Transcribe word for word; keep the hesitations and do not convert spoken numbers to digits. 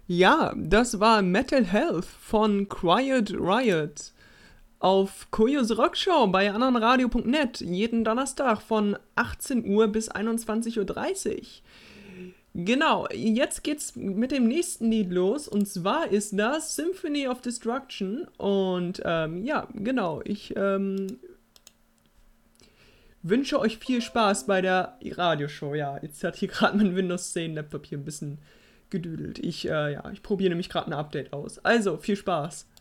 Ja, das war Metal Health von Quiet Riot auf Kuriose Rockshow bei annenradio punkt net jeden Donnerstag von achtzehn Uhr bis einundzwanzig Uhr dreißig. Genau, jetzt geht's mit dem nächsten Lied los und zwar ist das Symphony of Destruction und ähm, ja, genau, ich ähm, wünsche euch viel Spaß bei der Radioshow. Ja, jetzt hat hier gerade mein Windows zehn Laptop hier ein bisschen gedüdelt. Ich, äh, ja, ich probiere nämlich gerade ein Update aus. Also, viel Spaß.